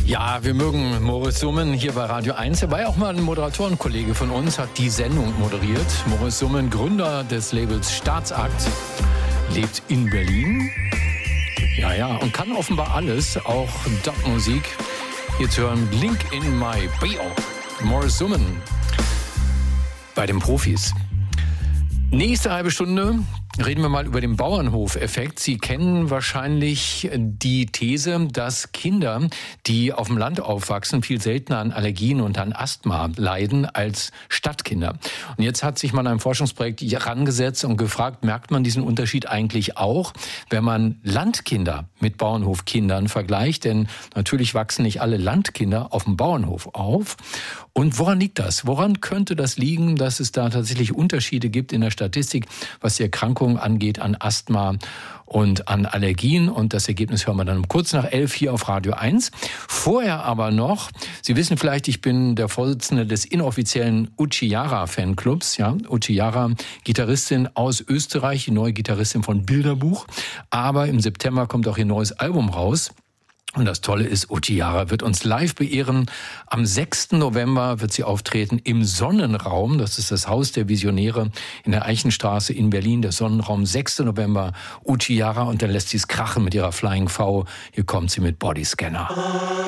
Ja, wir mögen Moritz Summen hier bei Radio 1. Er war ja auch mal ein Moderatorenkollege von uns, hat die Sendung moderiert. Moritz Summen, Gründer des Labels Staatsakt, lebt in Berlin. Ja, und kann offenbar alles, auch Dub-Musik. Hier zu hören, Link in My Bio. Moritz Summen bei den Profis. Nächste halbe Stunde reden wir mal über den Bauernhof-Effekt. Sie kennen wahrscheinlich die These, dass Kinder, die auf dem Land aufwachsen, viel seltener an Allergien und an Asthma leiden als Stadtkinder. Und jetzt hat sich mal ein Forschungsprojekt herangesetzt und gefragt, merkt man diesen Unterschied eigentlich auch, wenn man Landkinder mit Bauernhofkindern vergleicht? Denn natürlich wachsen nicht alle Landkinder auf dem Bauernhof auf. Und woran liegt das? Woran könnte das liegen, dass es da tatsächlich Unterschiede gibt in der Statistik, was die Erkrankungen angeht, an Asthma und an Allergien? Und das Ergebnis hören wir dann kurz nach 11 hier auf Radio 1. Vorher aber noch, Sie wissen vielleicht, ich bin der Vorsitzende des inoffiziellen Uchiara-Fanclubs. Ja, Uchiara, Gitarristin aus Österreich, die neue Gitarristin von Bilderbuch. Aber im September kommt auch ihr neues Album raus. Und das Tolle ist, Uchiara wird uns live beehren. Am 6. November wird sie auftreten im Sonnenraum. Das ist das Haus der Visionäre in der Eichenstraße in Berlin. Der Sonnenraum, 6. November, Uchiara. Und dann lässt sie es krachen mit ihrer Flying V. Hier kommt sie mit Bodyscanner.